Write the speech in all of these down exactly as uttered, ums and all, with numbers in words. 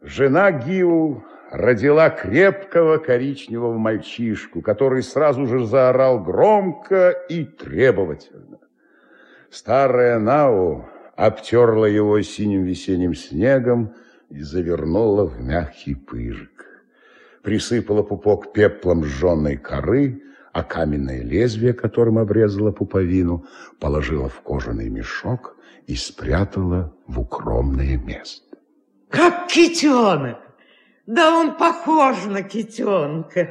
Жена Гиву родила крепкого коричневого мальчишку, который сразу же заорал громко и требовательно. Старая Нау обтерла его синим весенним снегом и завернула в мягкий пыжик. Присыпала пупок пеплом жженой коры, а каменное лезвие, которым обрезала пуповину, положила в кожаный мешок и спрятала в укромное место. Как китенок! Да он похож на китенка.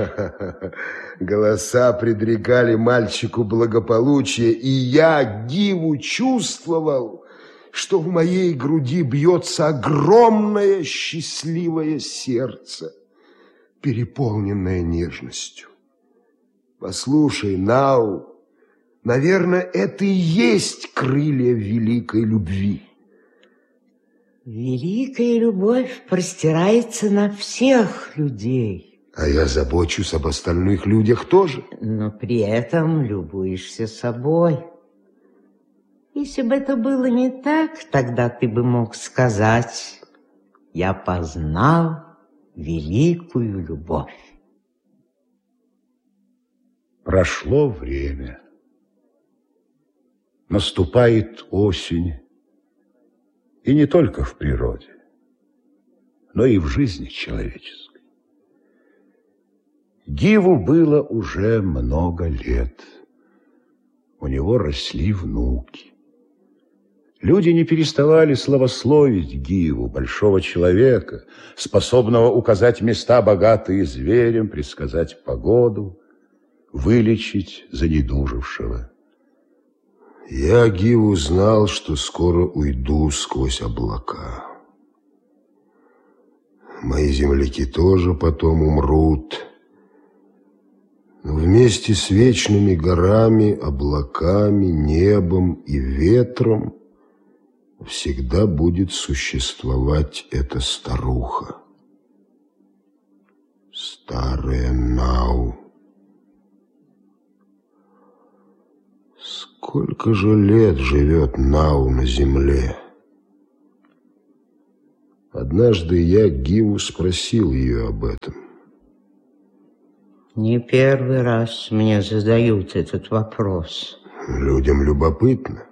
Голоса предрекали мальчику благополучие, и я, Гиву, чувствовал, что в моей груди бьется огромное счастливое сердце, переполненное нежностью. Послушай, Нау, наверное, это и есть крылья великой любви. Великая любовь простирается на всех людей. А я забочусь об остальных людях тоже. Но при этом любуешься собой. Если бы это было не так, тогда ты бы мог сказать: я познал великую любовь. Прошло время. Наступает осень. И не только в природе, но и в жизни человеческой. Гиву было уже много лет. У него росли внуки. Люди не переставали славословить Гиву, большого человека, способного указать места, богатые зверем, предсказать погоду, вылечить занедужившего. Я, Гиву, знал, что скоро уйду сквозь облака. Мои земляки тоже потом умрут. Но вместе с вечными горами, облаками, небом и ветром всегда будет существовать эта старуха. Старая Нау. Сколько же лет живет Нау на земле? Однажды я, Гиву, спросил ее об этом. Не первый раз мне задают этот вопрос. Людям любопытно.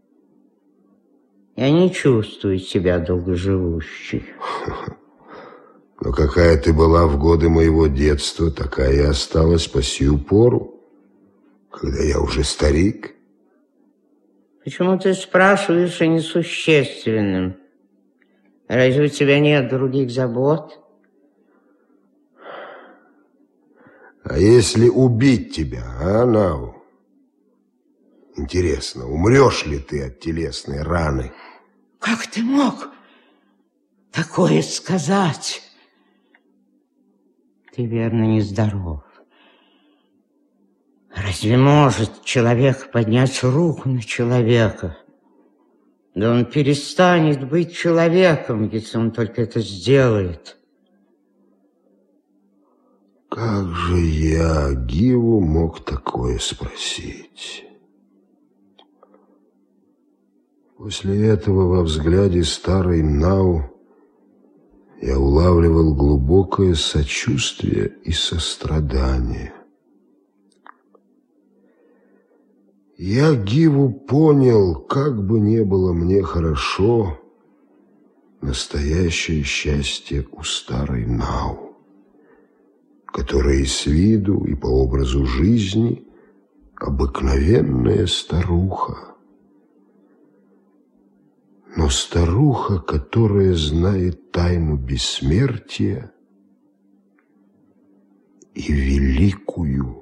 Я не чувствую себя долгоживущей. Но какая ты была в годы моего детства, такая и осталась по сию пору, когда я уже старик. Почему ты спрашиваешь о несущественном? Разве у тебя нет других забот? А если убить тебя, а, Нау? Интересно, умрешь ли ты от телесной раны? Как ты мог такое сказать? Ты, верно, нездоров. Разве может человек поднять руку на человека? Да он перестанет быть человеком, если он только это сделает. Как же я, Гиву, мог такое спросить? После этого во взгляде старой Нау я улавливал глубокое сочувствие и сострадание. Я, Гиву, понял, как бы не было мне хорошо, настоящее счастье у старой Нау, которая и с виду, и по образу жизни обыкновенная старуха. Но старуха, которая знает тайну бессмертия и великую